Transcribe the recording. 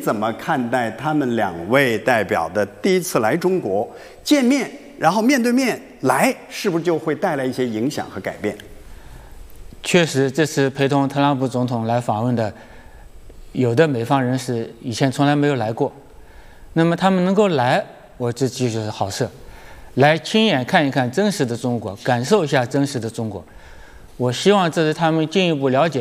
怎么看待他们2位代表的第一次来中国见面，然后面对面来，是不是就会带来一些影响和改变？ 确实，这次陪同特朗普总统来访问的，有的美方人士以前从来没有来过，那么他们能够来，我这就是好事，来亲眼看一看真实的中国，感受一下真实的中国。我希望这是他们进一步了解